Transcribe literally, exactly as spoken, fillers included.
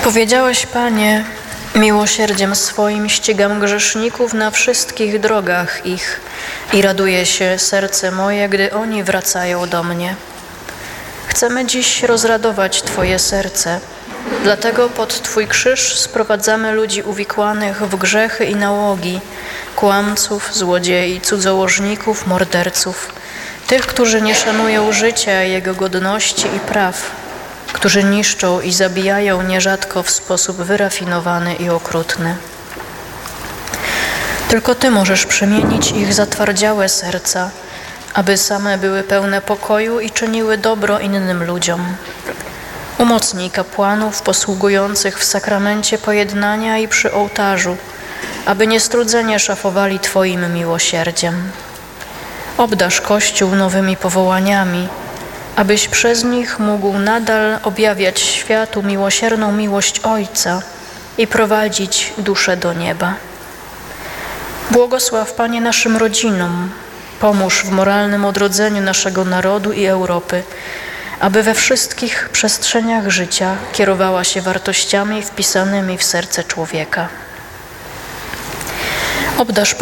Powiedziałeś, Panie, miłosierdziem swoim ścigam grzeszników na wszystkich drogach ich i raduje się serce moje, gdy oni wracają do mnie. Chcemy dziś rozradować Twoje serce, dlatego pod Twój krzyż sprowadzamy ludzi uwikłanych w grzechy i nałogi, kłamców, złodziei, cudzołożników, morderców, tych, którzy nie szanują życia, jego godności i praw, którzy niszczą i zabijają nierzadko w sposób wyrafinowany i okrutny. Tylko Ty możesz przemienić ich zatwardziałe serca, aby same były pełne pokoju i czyniły dobro innym ludziom. Umocnij kapłanów posługujących w sakramencie pojednania i przy ołtarzu, aby niestrudzenie szafowali Twoim miłosierdziem. Obdarz Kościół nowymi powołaniami, abyś przez nich mógł nadal objawiać światu miłosierną miłość Ojca i prowadzić dusze do nieba. Błogosław, Panie, naszym rodzinom, pomóż w moralnym odrodzeniu naszego narodu i Europy, aby we wszystkich przestrzeniach życia kierowała się wartościami wpisanymi w serce człowieka. Obdarz